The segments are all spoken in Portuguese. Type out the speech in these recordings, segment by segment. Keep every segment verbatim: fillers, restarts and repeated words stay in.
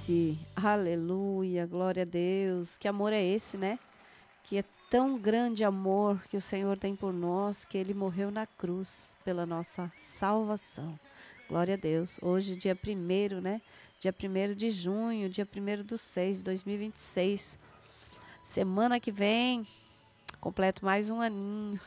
velhice. Aleluia, glória a Deus. Que amor é esse, né? Que é tão grande amor que o Senhor tem por nós, que Ele morreu na cruz pela nossa salvação. Glória a Deus. Hoje, dia primeiro, né? Dia primeiro de junho, dia primeiro do seis de dois mil e vinte e seis. Semana que vem, completo mais um aninho.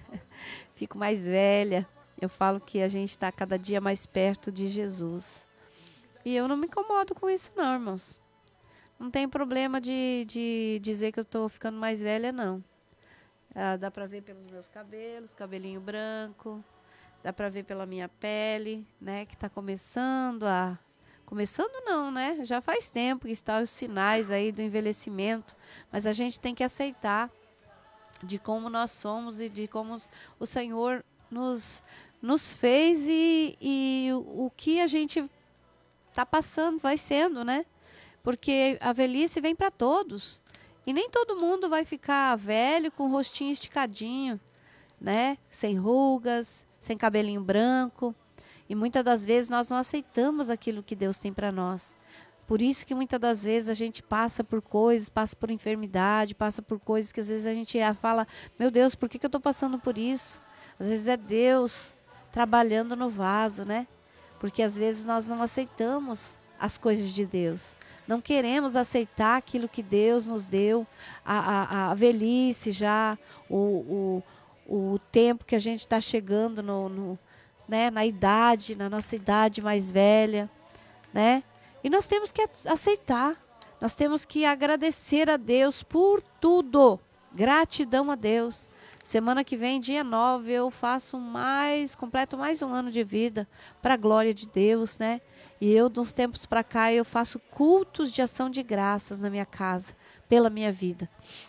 Fico mais velha. Eu falo que a gente está cada dia mais perto de Jesus. E eu não me incomodo com isso não, irmãos. Não tem problema de, de dizer que eu estou ficando mais velha, não. Ah, dá para ver pelos meus cabelos, cabelinho branco. Dá para ver pela minha pele, né? Que está começando a... Começando não, né? Já faz tempo que estão os sinais aí do envelhecimento. Mas a gente tem que aceitar de como nós somos e de como o Senhor nos, nos fez e, e o, o que a gente está passando, vai sendo, né? Porque a velhice vem para todos. E nem todo mundo vai ficar velho com o rostinho esticadinho, né? Sem rugas, sem cabelinho branco. E muitas das vezes nós não aceitamos aquilo que Deus tem para nós. Por isso que muitas das vezes a gente passa por coisas, passa por enfermidade, passa por coisas que às vezes a gente fala, meu Deus, por que, que eu estou passando por isso? Às vezes é Deus trabalhando no vaso, né? Porque às vezes nós não aceitamos as coisas de Deus. Não queremos aceitar aquilo que Deus nos deu, a, a, a velhice já, o, o, o tempo que a gente está chegando no, no, né, na idade, na nossa idade mais velha, né? E nós temos que aceitar, nós temos que agradecer a Deus por tudo. Gratidão a Deus. Semana que vem, dia nove, eu faço mais, completo mais um ano de vida para a glória de Deus, né? E eu, de uns tempos para cá, eu faço cultos de ação de graças na minha casa, pela minha vida.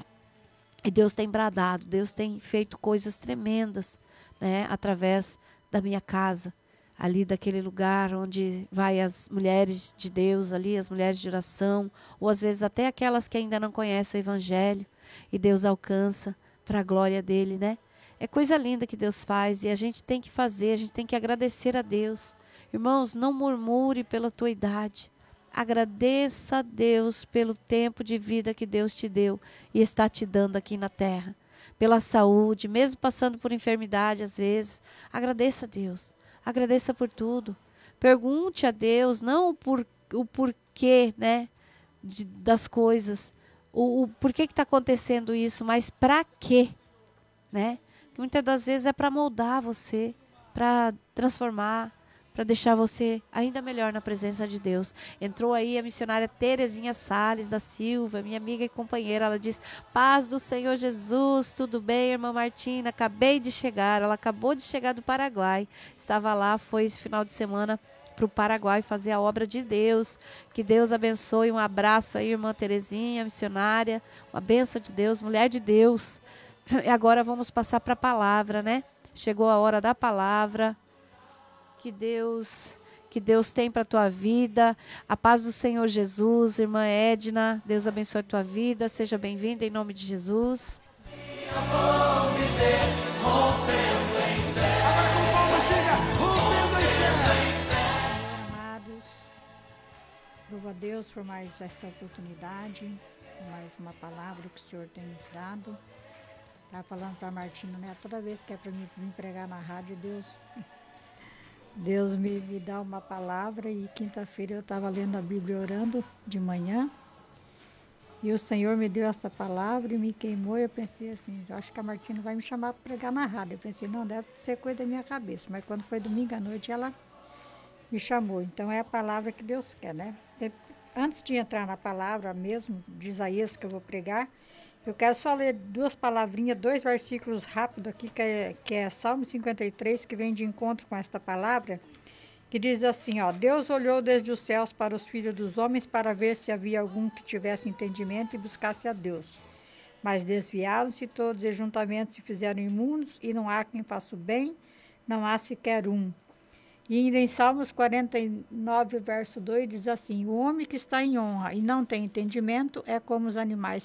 E Deus tem bradado, Deus tem feito coisas tremendas, né? Através da minha casa. Ali daquele lugar onde vai as mulheres de Deus, ali as mulheres de oração, ou às vezes até aquelas que ainda não conhecem o Evangelho, e Deus alcança para a glória dele, né? É coisa linda que Deus faz, e a gente tem que fazer, a gente tem que agradecer a Deus. Irmãos, não murmure pela tua idade, agradeça a Deus pelo tempo de vida que Deus te deu e está te dando aqui na terra, pela saúde, mesmo passando por enfermidade às vezes, agradeça a Deus. Agradeça por tudo. Pergunte a Deus, não por, o porquê, né, de, das coisas, o, o porquê que está acontecendo isso, mas para quê, né? Muitas das vezes é para moldar você, para transformar, para deixar você ainda melhor na presença de Deus. Entrou aí a missionária Terezinha Salles da Silva, minha amiga e companheira. Ela diz, paz do Senhor Jesus, tudo bem, irmã Martina? Acabei de chegar, ela acabou de chegar do Paraguai. Estava lá, foi esse final de semana para o Paraguai fazer a obra de Deus. Que Deus abençoe, um abraço aí, irmã Terezinha, missionária. Uma bênção de Deus, mulher de Deus. E agora vamos passar para a palavra, né? Chegou a hora da palavra. Que Deus, que Deus tem para a tua vida. A paz do Senhor Jesus, irmã Edna. Deus abençoe a tua vida. Seja bem-vinda em nome de Jesus. Amados, louvo a Deus por mais esta oportunidade, mais uma palavra que o Senhor tem nos dado. Estava falando para a Martina, né? Toda vez que é para mim vir pregar na rádio, Deus... Deus me, me dá uma palavra e quinta-feira eu estava lendo a Bíblia orando de manhã e o Senhor me deu essa palavra e me queimou e eu pensei assim, eu acho que a Martina vai me chamar para pregar na rádio. Eu pensei, não, deve ser coisa da minha cabeça, mas quando foi domingo à noite ela me chamou. Então é a palavra que Deus quer, né? Antes de entrar na palavra mesmo de Isaías que eu vou pregar, eu quero só ler duas palavrinhas, dois versículos rápidos aqui, que é, que é Salmo cinquenta e três, que vem de encontro com esta palavra, que diz assim, ó, Deus olhou desde os céus para os filhos dos homens para ver se havia algum que tivesse entendimento e buscasse a Deus. Mas desviaram-se todos e juntamente se fizeram imundos e não há quem faça o bem, não há sequer um. E ainda em Salmos quarenta e nove, verso dois, diz assim, o homem que está em honra e não tem entendimento é como os animais